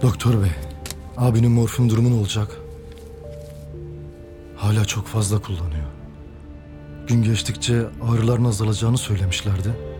Doktor bey, abinin morfin durumu ne olacak? Hala çok fazla kullanıyor. Gün geçtikçe ağrıların azalacağını söylemişlerdi.